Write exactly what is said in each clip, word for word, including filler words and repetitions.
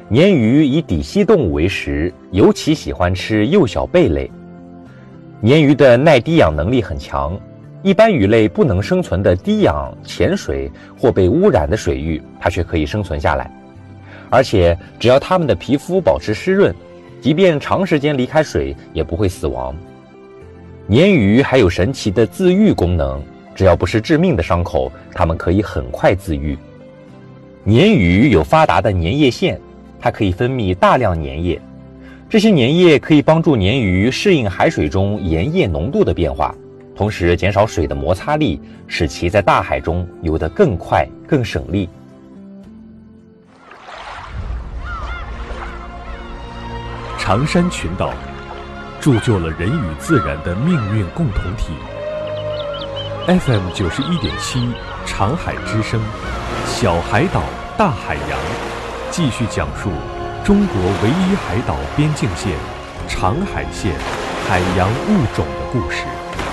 鲶鱼以底栖动物为食，尤其喜欢吃幼小贝类。鲶鱼的耐低氧能力很强，一般鱼类不能生存的低氧、浅水或被污染的水域，它却可以生存下来。而且只要它们的皮肤保持湿润，即便长时间离开水也不会死亡。鲶鱼还有神奇的自愈功能，只要不是致命的伤口，它们可以很快自愈。鲶鱼有发达的粘液腺，它可以分泌大量粘液，这些粘液可以帮助鲶鱼适应海水中盐液浓度的变化，同时减少水的摩擦力，使其在大海中游得更快更省力。 长山群岛铸就了人与自然的命运共同体。F M 九十一点七长海之声，小海岛大海洋，继续讲述中国唯一海岛边境线长海线海洋物种的故事。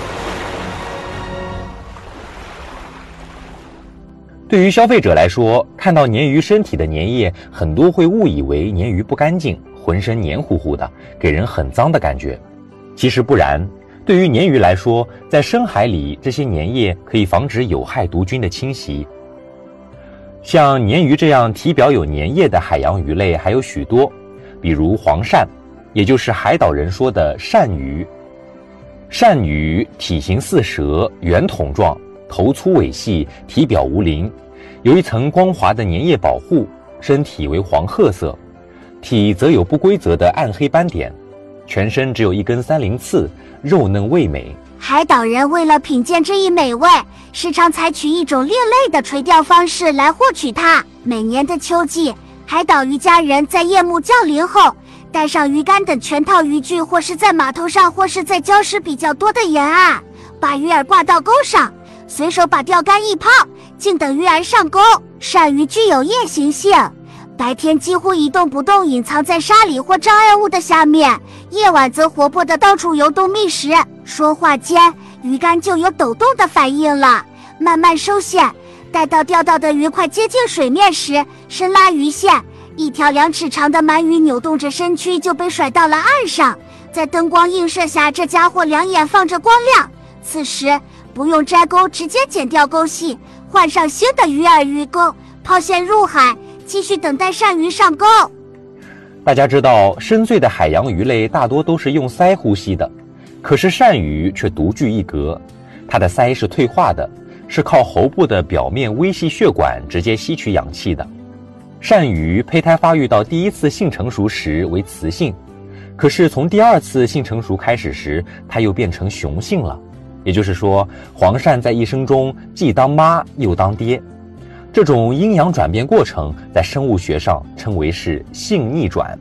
对于消费者来说，看到鲶鱼身体的粘液，很多会误以为鲶鱼不干净，浑身黏糊糊的，给人很脏的感觉。其实不然，对于鲶鱼来说，在深海里，这些粘液可以防止有害毒菌的侵袭。像鲶鱼这样体表有粘液的海洋鱼类还有许多，比如黄鳝，也就是海岛人说的鳝鱼。鳝鱼体型似蛇，圆筒状，头粗尾细，体表无鳞，有一层光滑的粘液保护，身体为黄褐色，体则有不规则的暗黑斑点，全身只有一根三棱刺，肉嫩味美。 海岛人为了品鉴这一美味，时常采取一种另类的垂钓方式来获取它。每年的秋季，海岛渔家人在夜幕降临后，带上鱼竿等全套渔具，或是在码头上，或是在礁石比较多的沿岸，把鱼饵挂到钩上，随手把钓竿一抛，静等鱼饵上钩。鳝鱼具有夜行性，白天几乎一动不动，隐藏在沙里或障碍物的下面，夜晚则活泼地到处游动觅食。说话间，鱼竿就有抖动的反应了，慢慢收线，待到钓到的鱼快接近水面时，伸拉鱼线，一条两尺长的鳗鱼扭动着身躯就被甩到了岸上。在灯光映射下，这家伙两眼放着光亮，此时不用摘钩，直接剪掉钩系，换上新的鱼饵鱼钩，抛线入海，继续等待鳝鱼上钩。 大家知道，深邃的海洋鱼类大多都是用鳃呼吸的，可是鳝鱼却独具一格，它的鳃是退化的，是靠喉部的表面微细血管直接吸取氧气的。鳝鱼胚胎发育到第一次性成熟时为雌性，可是从第二次性成熟开始时，它又变成雄性了。也就是说，黄鳝在一生中既当妈又当爹。这种阴阳转变过程在生物学上称为是性逆转。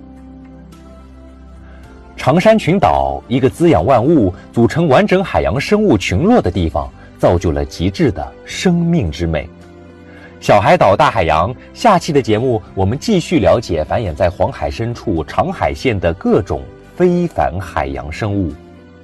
长山群岛，一个滋养万物、组成完整海洋生物群落的地方，造就了极致的生命之美。小海岛大海洋，下期的节目我们继续了解繁衍在黄海深处长海线的各种非凡海洋生物。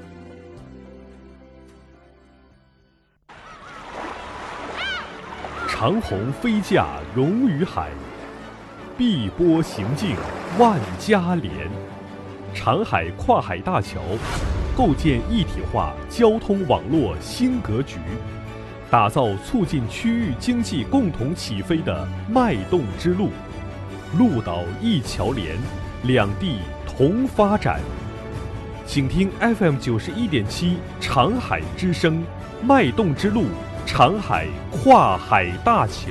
长虹飞架融于海，碧波行径万家连。长海跨海大桥构建一体化交通网络新格局，打造促进区域经济共同起飞的脉动之路。陆岛一桥连，两地同发展。请听 F M 九十一点七长海之声，脉动之路，长海跨海大桥。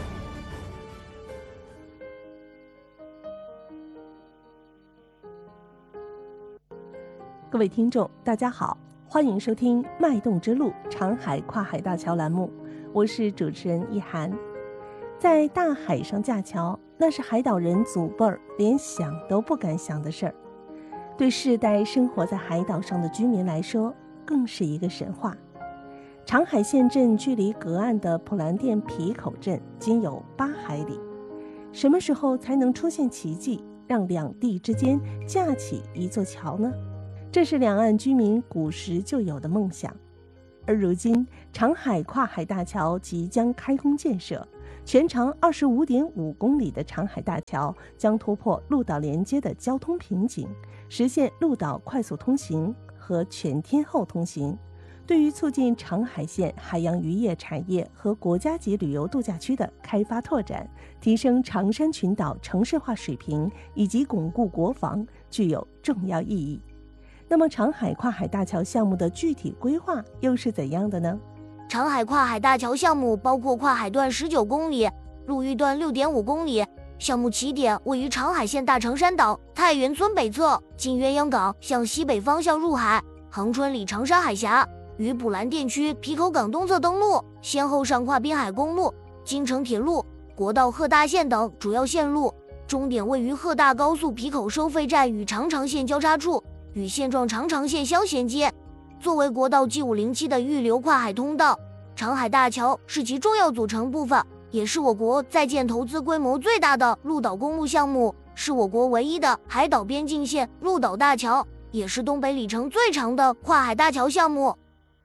各位听众大家好，欢迎收听脉动之路长海跨海大桥栏目，我是主持人一涵。在大海上架桥，那是海岛人祖辈儿连想都不敢想的事儿，对世代生活在海岛上的居民来说更是一个神话。长海县镇距离隔岸的普兰店皮口镇仅有八海里，什么时候才能出现奇迹，让两地之间架起一座桥呢？这是两岸居民古时就有的梦想。 而如今长海跨海大桥即将开工建设，全长 二十五点五公里的长海大桥将突破陆岛连接的交通瓶颈，实现陆岛快速通行和全天候通行。对于促进长海县海洋渔业产业和国家级旅游度假区的开发拓展，提升长山群岛城市化水平以及巩固国防，具有重要意义。那么长海跨海大桥项目的具体规划又是怎样的呢？ 长海跨海大桥项目包括跨海段十九公里，陆域段 六点五公里。项目起点位于长海县大城山岛太原村北侧，经鸳鸯港向西北方向入海，恒春里长沙海峡，于普兰店区皮口港东侧登陆，先后上跨滨海公路、京承铁路、国道鹤大线等主要线路，终点位于鹤大高速皮口收费站与长长线交叉处，与现状长长线相衔接。作为国道 G 五零七的预留跨海通道，长海大桥是其重要组成部分，也是我国在建投资规模最大的陆岛公路项目，是我国唯一的海岛边境线陆岛大桥，也是东北里程最长的跨海大桥项目。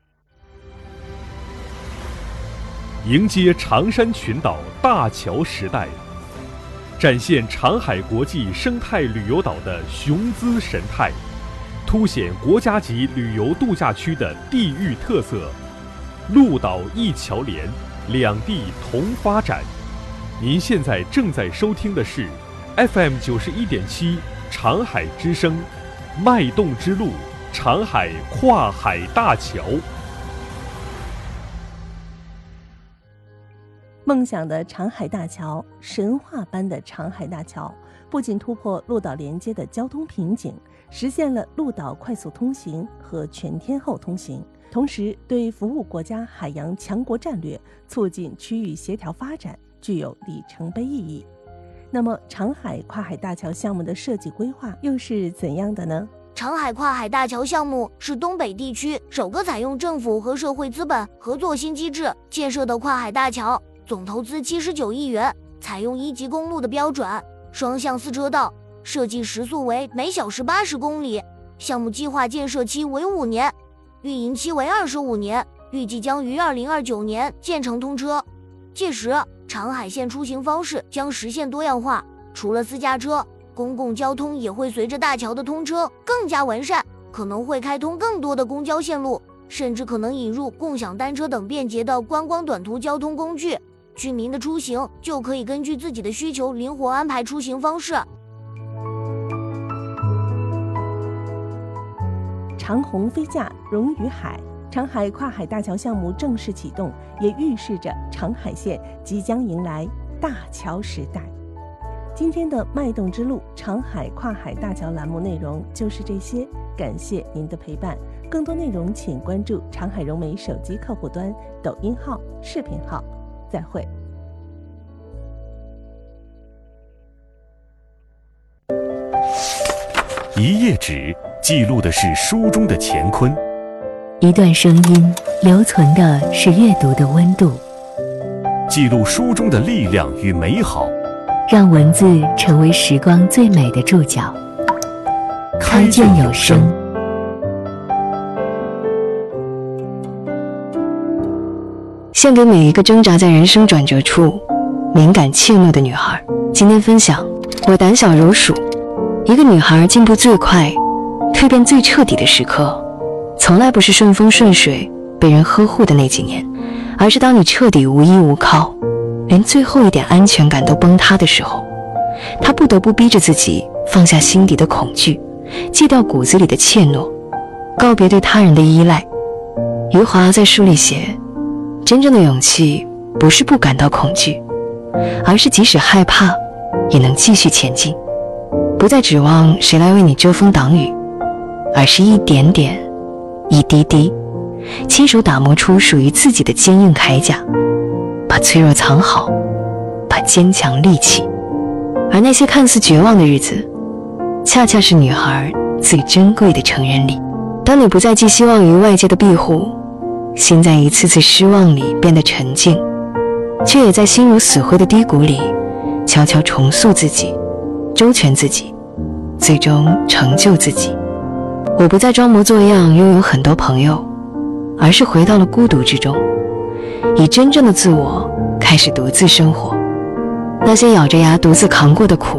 迎接长山群岛大桥时代，展现长海国际生态旅游岛的雄姿神态，凸显国家级旅游度假区的地域特色，陆岛一桥连，两地同发展。您现在正在收听的是 F M 九十一点七长海之声，脉动之路，长海跨海大桥。 梦想的长海大桥，神话般的长海大桥，不仅突破陆岛连接的交通瓶颈，实现了陆岛快速通行和全天候通行，同时对服务国家海洋强国战略、促进区域协调发展具有里程碑意义。那么长海跨海大桥项目的设计规划又是怎样的呢？ 长海跨海大桥项目是东北地区首个采用政府和社会资本合作新机制建设的跨海大桥，总投资七十九亿元，采用一级公路的标准，双向四车道，设计时速为每小时八十公里。项目计划建设期为五年，运营期为二十五年，预计将于二零二九年建成通车。届时，长海线出行方式将实现多样化，除了私家车，公共交通也会随着大桥的通车更加完善，可能会开通更多的公交线路，甚至可能引入共享单车等便捷的观光短途交通工具。居民的出行就可以根据自己的需求灵活安排出行方式。 长虹飞架融于海，长海跨海大桥项目正式启动，也预示着长海县即将迎来大桥时代。今天的脉动之路长海跨海大桥栏目内容就是这些，感谢您的陪伴。更多内容请关注长海融媒手机客户端、抖音号、视频号。再会。 一页纸记录的是书中的乾坤， 一段声音留存的是阅读的温度， 记录书中的力量与美好， 让文字成为时光最美的注脚。开卷有声。 献给每一个挣扎在人生转折处、敏感怯懦的女孩。今天分享，我胆小如鼠。一个女孩进步最快、蜕变最彻底的时刻，从来不是顺风顺水、被人呵护的那几年，而是当你彻底无依无靠，连最后一点安全感都崩塌的时候。她不得不逼着自己放下心底的恐惧，戒掉骨子里的怯懦，告别对他人的依赖。余华在书里写，真正的勇气不是不感到恐惧，而是即使害怕也能继续前进，不再指望谁来为你遮风挡雨，而是一点点一滴滴亲手打磨出属于自己的坚硬铠甲，把脆弱藏好，把坚强立起。而那些看似绝望的日子，恰恰是女孩最珍贵的成人礼。当你不再寄希望于外界的庇护，心在一次次失望里变得沉静，却也在心如死灰的低谷里悄悄重塑自己，周全自己，最终成就自己。我不再装模作样拥有很多朋友， 而是回到了孤独之中，以真正的自我开始独自生活。那些咬着牙独自扛过的苦，